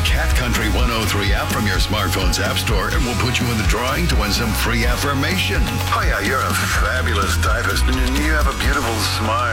Cat Country 103 app from your smartphone's app store and we'll put you in the drawing to win some free affirmation. Oh yeah, you're a fabulous typist and you have a beautiful smile.